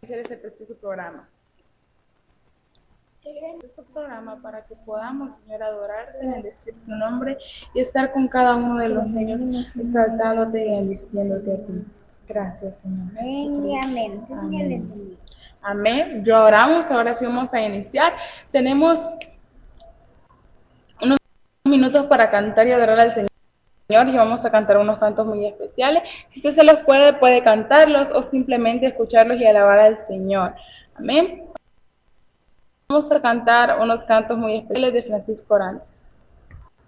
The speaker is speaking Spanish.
hacer este precioso programa. Este programa para que podamos, Señor, adorarte, bendecir tu nombre y estar con cada uno de los niños, exaltándote y bendiciéndote a ti. Gracias, Señor. Amén. Amén. Amén. Yo oramos, ahora sí vamos a iniciar. Tenemos unos minutos para cantar y adorar al Señor. Y vamos a cantar unos cantos muy especiales. Si usted se los puede cantarlos o simplemente escucharlos y alabar al Señor. Amén. Vamos a cantar unos cantos muy especiales de Francisco Orán.